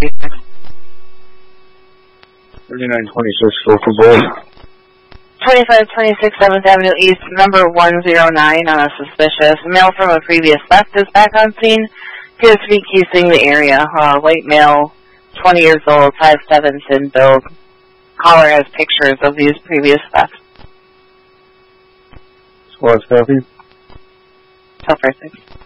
3926, go for both. 2526 7th Avenue East, number 109 on a suspicious. Male from a previous theft is back on scene. Appears to be casing the area. White male, 20 years old, 5'7", thin build. Caller has pictures of these previous thefts. Squad's copy. So far, 6.